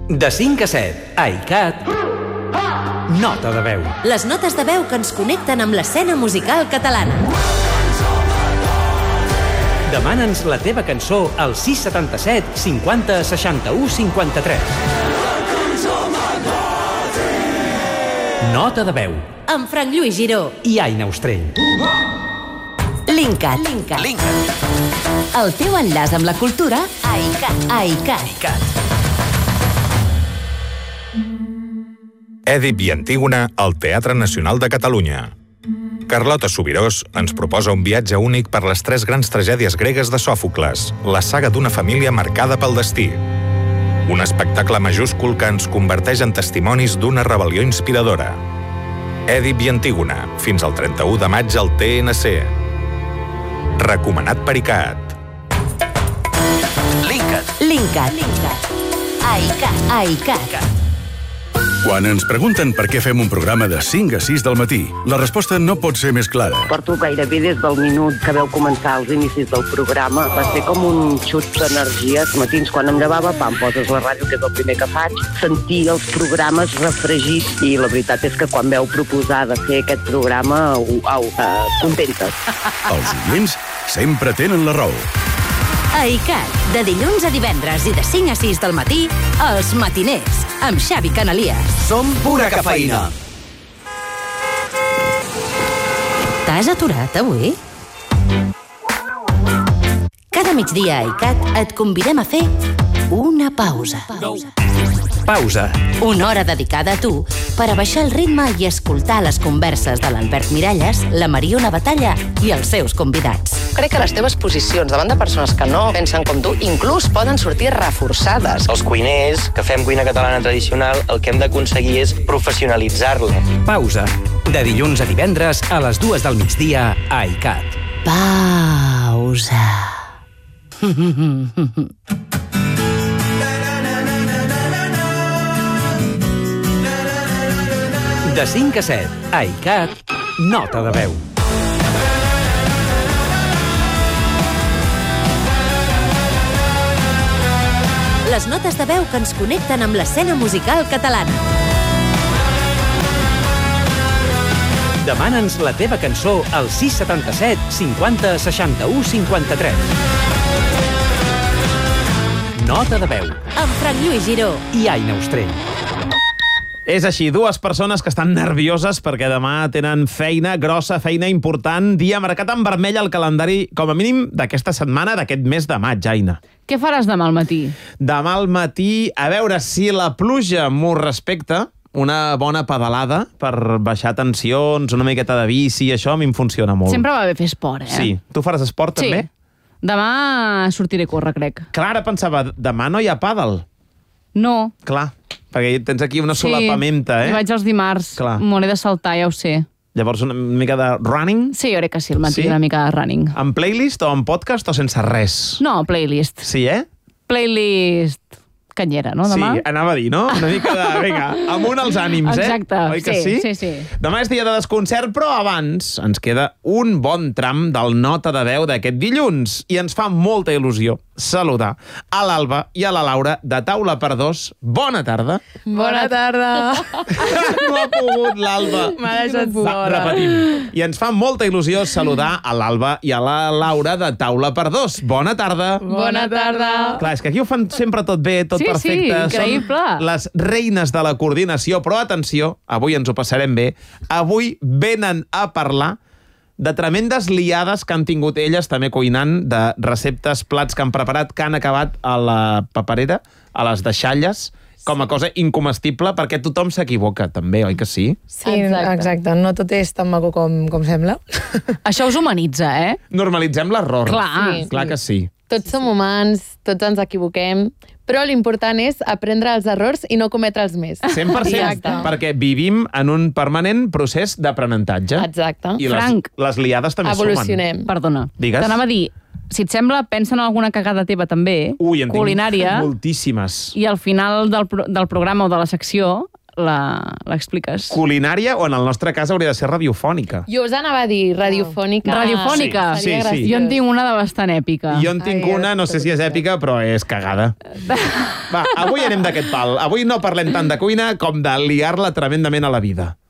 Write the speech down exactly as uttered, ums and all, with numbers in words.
De cinc a set, a ICAT, Nota de veu. Les notes de veu que ens connecten amb l'escena musical catalana. Demana'ns la teva cançó al sis setanta-set cinquanta seixanta-u cinquanta-tres. Nota de veu. Amb Frank Lluís Giró i Aina Ostrell. Linkat. Linkat. Linkat. El teu enllaç amb la cultura a ICAT. A ICAT. ICAT. Èdip i Antígona al Teatre Nacional de Catalunya. Carlota Subirós ens proposa un viatge únic per les tres grans tragèdies gregues de Sòfocles, la saga d'una família marcada pel destí. Un espectacle majúscul que ens converteix en testimonis d'una rebel·lió inspiradora. Èdip i Antígona, fins al trenta-u de maig al T N C. Recomanat per ICAT. Linkat. Linkat. Linkat. A ICAT. A ICAT. Quan ens pregunten per què fem un programa de cinc a sis del matí, la resposta no pot ser més clara. Porto gairebé des del minut que veu començar els inicis del programa. Va ser com un xut d'energia. Els matins, quan em llevava, pam, poses la ràdio, que és el primer que faig, sentir els programes refregits. I la veritat és que quan veu proposar de fer aquest programa, au, uh, contentes. Els oients sempre tenen la raó. A ICAT, de dilluns a divendres i de cinc a sis del matí, Els Matiners, amb Xavi Canalies. Som pura cafeïna. T'has aturat avui? Cada migdia a ICAT et convidem a fer una pausa. Pausa. Una hora dedicada a tu per a baixar el ritme i escoltar les converses de l'Albert Miralles, la Mariona Batalla i els seus convidats. Crec que les teves posicions davant de persones que no pensen com tu inclús poden sortir reforçades. Els cuiners que fem cuina catalana tradicional, el que hem d'aconseguir és professionalitzar-la. Pausa. De dilluns a divendres a les dues del migdia a ICAT. Pausa. De cinc a set, a ICAT, Nota de veu. Les notes de veu que ens connecten amb l'escena musical catalana. Demana'ns la teva cançó al sis setanta-set cinquanta seixanta-u cinquanta-tres. Nota de veu. Amb Frank Lluís Giró i Aina Ostrell. És així, dues persones que estan nervioses perquè demà tenen feina grossa, feina important, dia marcat en vermell al calendari, com a mínim d'aquesta setmana, d'aquest mes de maig, Aina. Què faràs demà al matí? Demà al matí, a veure si la pluja m'ho respecta, una bona pedalada per baixar tensions, una miqueta de bici, això a mi em funciona molt. Sempre va bé fer esport, eh? Sí. Tu faràs esport, sí. també? Demà sortiré a córrer, crec. Clar, ara pensava, demà no hi ha pàdel. No. Clar, perquè tens aquí una solapamenta, eh? Sí, vaig els dimarts. Clar. M'ho he de saltar, ja ho sé. Llavors una mica de running? Sí, jo crec que sí, al matí Sí? una mica de running. En playlist o en podcast o sense res? No, playlist. Sí, eh? Playlist canyera, no, demà? Sí, anava a dir, no? Una mica de, vinga, amunt els ànims, eh? Exacte, Oi que sí, sí? sí, sí. Demà és dia de desconcert, però abans ens queda un bon tram del Nota de veu d'aquest dilluns i ens fa molta il·lusió saludar a l'Alba i a la Laura de Taula per Dos. Bona tarda. Bona tarda. No ha pogut l'Alba. M'ha deixat Va, fora. repetim. I ens fa molta il·lusió saludar a l'Alba i a la Laura de Taula per Dos. Bona tarda. Bona tarda. Clar, és que aquí ho fan sempre tot bé, tot Sí, sí, perfecte. increïble. Són les reines de la coordinació, però atenció, avui ens ho passarem bé. Avui venen a parlar de tremendes liades que han tingut elles també cuinant, de receptes, plats que han preparat, que han acabat a la paperera, a les deixalles, com a cosa incomestible, perquè tothom s'equivoca, també, oi que sí? Sí, exacte. exacte. No tot és tan maco com, com sembla. Això us humanitza, eh? Normalitzem l'error. Clar. Sí. Clar que sí. Tots som humans, tots ens equivoquem, però l'important és aprendre els errors i no cometre'ls més. cent per cent, Exacte. perquè vivim en un permanent procés d'aprenentatge. Exacte. I les, Frank, les liades també evolucionem. Perdona. Digues. T'anava a dir, si et sembla, pensa en alguna cagada teva també, Ui, en tinc culinària, moltíssimes. i al final del, pro del programa o de la secció la- l'expliques. Culinària o en el nostre cas hauria de ser radiofònica. Jo us anava a dir radiofònica. Radiofònica? Sí, sí, sí. Jo en tinc una de bastant èpica. Jo en tinc una, no sé si és èpica, però és cagada. Va, avui anem d'aquest pal. Avui no parlem tant de cuina com de liar-la tremendament a la vida.